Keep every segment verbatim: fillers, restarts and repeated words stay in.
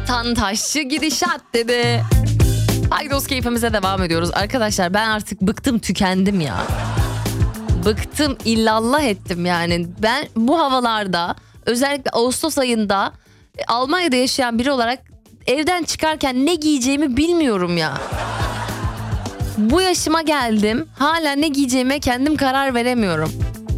Vatandaşçı gidişat dedi. Haydos keyfimize devam ediyoruz. Arkadaşlar ben artık bıktım, tükendim ya. Bıktım, illallah ettim yani. Ben bu havalarda, özellikle Ağustos ayında Almanya'da yaşayan biri olarak evden çıkarken ne giyeceğimi bilmiyorum ya. Bu yaşıma geldim, hala ne giyeceğime kendim karar veremiyorum.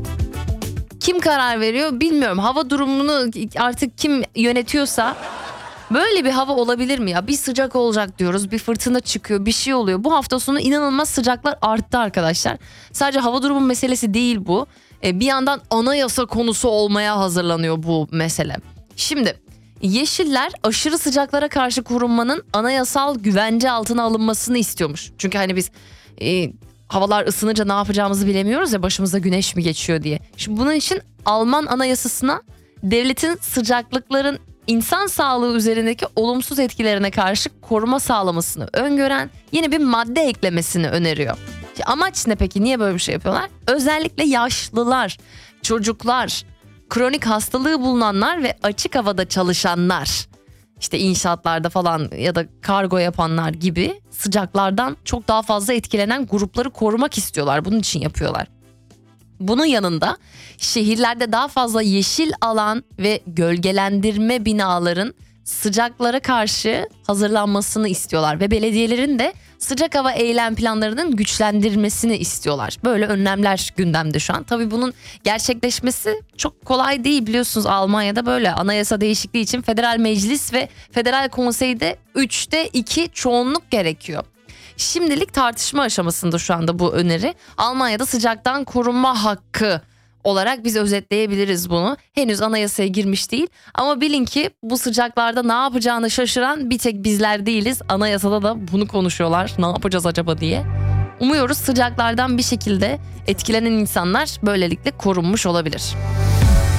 Kim karar veriyor bilmiyorum. Hava durumunu artık kim yönetiyorsa, böyle bir hava olabilir mi ya? Bir sıcak olacak diyoruz, bir fırtına çıkıyor, bir şey oluyor. Bu hafta sonu inanılmaz sıcaklar arttı arkadaşlar. Sadece hava durumu meselesi değil bu. Ee, bir yandan anayasa konusu olmaya hazırlanıyor bu mesele. Şimdi Yeşiller aşırı sıcaklara karşı korunmanın anayasal güvence altına alınmasını istiyormuş. Çünkü hani biz e, havalar ısınınca ne yapacağımızı bilemiyoruz ya, başımıza güneş mi geçiyor diye. Şimdi bunun için Alman anayasasına devletin sıcaklıkların insan sağlığı üzerindeki olumsuz etkilerine karşı koruma sağlamasını öngören yeni bir madde eklemesini öneriyor. İşte amaç ne peki? Niye böyle bir şey yapıyorlar? Özellikle yaşlılar, çocuklar, kronik hastalığı bulunanlar ve açık havada çalışanlar, işte inşaatlarda falan ya da kargo yapanlar gibi sıcaklardan çok daha fazla etkilenen grupları korumak istiyorlar. Bunun için yapıyorlar. Bunun yanında şehirlerde daha fazla yeşil alan ve gölgelendirme binaların sıcaklara karşı hazırlanmasını istiyorlar ve belediyelerin de sıcak hava eylem planlarının güçlendirmesini istiyorlar. Böyle önlemler gündemde şu an. Tabii bunun gerçekleşmesi çok kolay değil, biliyorsunuz Almanya'da böyle anayasa değişikliği için federal meclis ve federal konseyde üçte iki çoğunluk gerekiyor. Şimdilik tartışma aşamasında şu anda bu öneri. Almanya'da sıcaktan korunma hakkı olarak biz özetleyebiliriz bunu. Henüz anayasaya girmiş değil ama bilin ki bu sıcaklarda ne yapacağını şaşıran bir tek bizler değiliz. Anayasada da bunu konuşuyorlar. Ne yapacağız acaba diye. Umuyoruz sıcaklardan bir şekilde etkilenen insanlar böylelikle korunmuş olabilir.